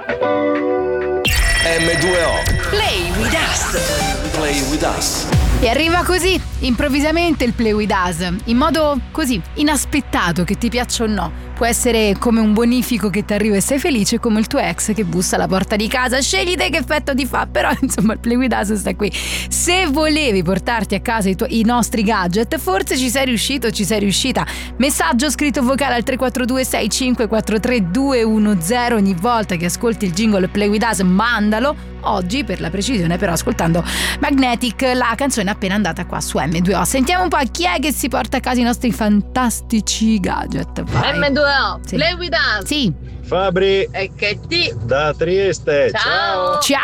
M2O Play with us. Play with us. E arriva così, improvvisamente, il Play with us, in modo così inaspettato, che ti piaccia o no. Può essere come un bonifico che ti arriva e sei felice, come il tuo ex che bussa alla porta di casa. Scegli te che effetto ti fa, però insomma il Play with us sta qui. Se volevi portarti a casa i nostri gadget, forse ci sei riuscito o ci sei riuscita. Messaggio scritto vocale al 342 6543 210. Ogni volta che ascolti il jingle Play with us mandalo. Oggi, per la precisione, però ascoltando Magnetic, la canzone appena andata qua su M2O. Sentiamo un po' chi è che si porta a casa i nostri fantastici gadget. Vai. M2O, Sì. Play with us. Sì. Fabri E che ti... da Trieste. Ciao. Ciao.